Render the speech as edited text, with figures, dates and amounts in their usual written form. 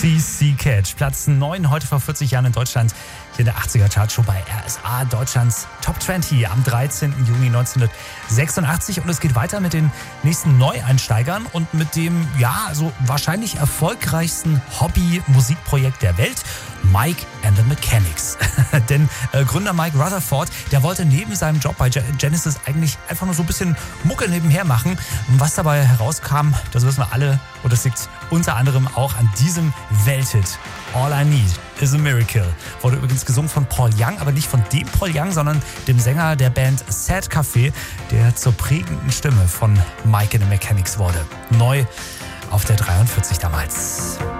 CC Catch. Platz 9 heute vor 40 Jahren in Deutschland. Hier in der 80er Chartshow bei RSA, Deutschlands Top 20 am 13. Juni 1986. Und es geht weiter mit den nächsten Neueinsteigern und mit dem, wahrscheinlich erfolgreichsten Hobby-Musikprojekt der Welt, Mike and the Mechanics. Denn Gründer Mike Rutherford, der wollte neben seinem Job bei Genesis eigentlich einfach nur so ein bisschen Mucke nebenher machen. Und was dabei herauskam, das wissen wir alle. Und das liegt unter anderem auch an diesem Welthit. All I Need is a Miracle. Wurde übrigens gesungen von Paul Young, aber nicht von dem Paul Young, sondern dem Sänger der Band Sad Café, der zur prägenden Stimme von Mike and the Mechanics wurde. Neu auf der 43 damals.